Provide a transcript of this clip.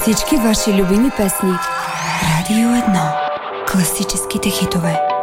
Всички ваши любими песни. Радио 1. Класическите хитове.